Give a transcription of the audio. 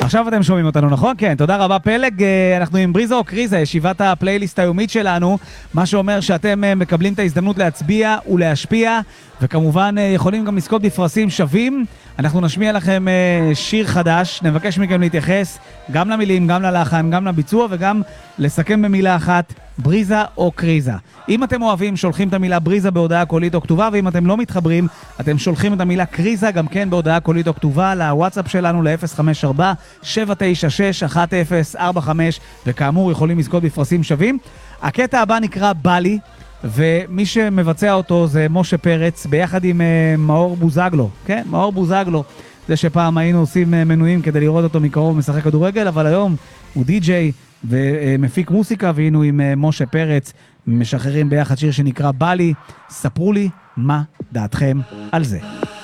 עכשיו אתם שומעים אותנו, נכון? כן, תודה רבה פלג. אנחנו עם בריזה או קריזה, ישיבת הפלייליסט היומית שלנו, מה שאומר שאתם מקבלים את ההזדמנות להצביע ולהשפיע, וכמובן יכולים גם לזכות בפרסים שווים. אנחנו נשמיע לכם שיר חדש, נבקש מכם להתייחס גם למילים, גם ללחן, גם לביצוע, וגם לסכם במילה אחת, בריזה או קריזה. אם אתם אוהבים, שולחים את המילה בריזה בהודעה קולית או כתובה, ואם אתם לא מתחברים, אתם שולחים את המילה קריזה גם כן בהודעה קולית או כתובה, לוואטסאפ שלנו ל-054-796-1045, וכאמור יכולים לזכות בפרסים שווים. הקטע הבא נקרא בלי, ומי שמבצע אותו זה משה פרץ, ביחד עם מאור בוזגלו, כן? מאור בוזגלו, זה שפעם היינו עושים מנויים כדי לראות אותו מקרוב משחק כדורגל, אבל היום הוא די-ג'יי ומפיק מוסיקה, והיינו עם משה פרץ, משחררים ביחד שיר שנקרא בלי. ספרו לי מה דעתכם על זה.